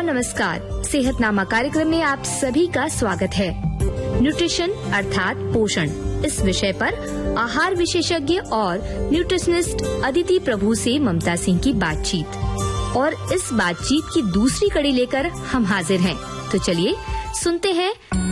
नमस्कार, सेहतनामा कार्यक्रम में आप सभी का स्वागत है। न्यूट्रिशन अर्थात पोषण, इस विषय पर आहार विशेषज्ञ और न्यूट्रिशनिस्ट अदिति प्रभु से ममता सिंह की बातचीत। और इस बातचीत की दूसरी कड़ी लेकर हम हाजिर हैं, तो चलिए सुनते हैं।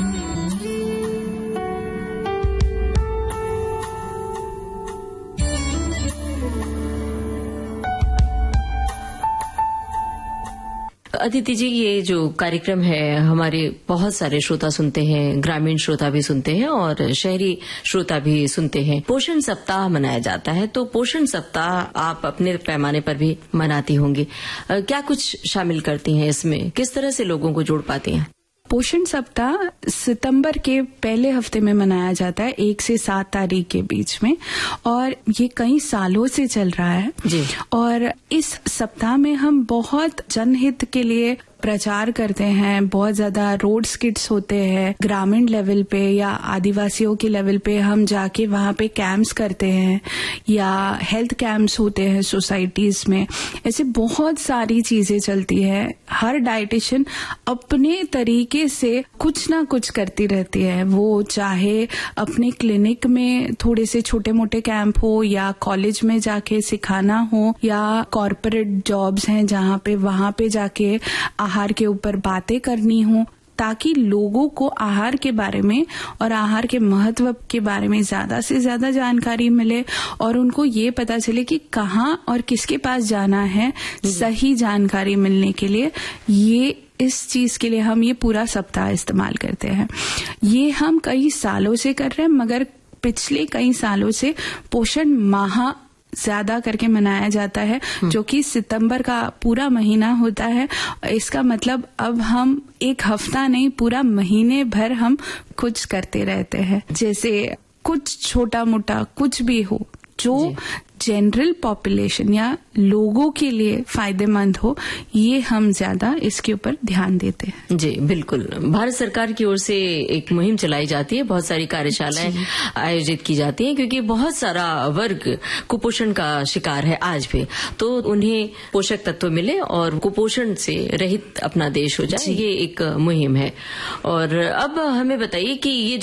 अदिति जी, ये जो कार्यक्रम है हमारे बहुत सारे श्रोता सुनते हैं, ग्रामीण श्रोता भी सुनते हैं और शहरी श्रोता भी सुनते हैं। पोषण सप्ताह मनाया जाता है, तो पोषण सप्ताह आप अपने पैमाने पर भी मनाती होंगी। क्या कुछ शामिल करती हैं इसमें? किस तरह से लोगों को जोड़ पाती हैं? पोषण सप्ताह सितंबर के पहले हफ्ते में मनाया जाता है, 1 से 7 तारीख के बीच में, और ये कई सालों से चल रहा है जी। और इस सप्ताह में हम बहुत जनहित के लिए प्रचार करते हैं। बहुत ज्यादा रोड स्किट्स होते हैं, ग्रामीण लेवल पे या आदिवासियों के लेवल पे हम जाके वहाँ पे कैंप्स करते हैं या हेल्थ कैंप्स होते हैं सोसाइटीज में। ऐसे बहुत सारी चीजें चलती है। हर डाइटिशियन अपने तरीके से कुछ ना कुछ करती रहती है। वो चाहे अपने क्लिनिक में थोड़े से छोटे मोटे कैंप हो या कॉलेज में जाके सिखाना हो या कॉर्पोरेट जॉब्स हैं जहाँ पे वहाँ पे जाके आहार के ऊपर बातें करनी हो, ताकि लोगों को आहार के बारे में और आहार के महत्व के बारे में ज्यादा से ज्यादा जानकारी मिले और उनको ये पता चले कि कहाँ और किसके पास जाना है सही जानकारी मिलने के लिए। ये इस चीज के लिए हम ये पूरा सप्ताह इस्तेमाल करते हैं। ये हम कई सालों से कर रहे हैं, मगर पिछले कई सालों से पोषण माह ज्यादा करके मनाया जाता है, जो कि सितंबर का पूरा महीना होता है। इसका मतलब अब हम एक हफ्ता नहीं, पूरा महीने भर हम कुछ करते रहते हैं। जैसे कुछ छोटा मोटा कुछ भी हो जो जनरल पॉपुलेशन या लोगों के लिए फायदेमंद हो, ये हम ज्यादा इसके ऊपर ध्यान देते हैं। जी बिल्कुल। भारत सरकार की ओर से एक मुहिम चलाई जाती है, बहुत सारी कार्यशालाएं आयोजित की जाती हैं, क्योंकि बहुत सारा वर्ग कुपोषण का शिकार है आज भी। तो उन्हें पोषक तत्व मिले और कुपोषण से रहित अपना देश हो जाए, ये एक मुहिम है। और अब हमें बताइए कि ये